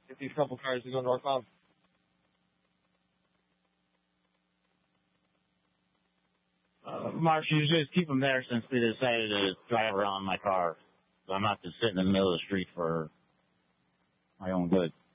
get these couple cars to go northbound. Marsh, you just keep them there since we decided to drive around my car. So I'm not just sitting in the middle of the street for my own good.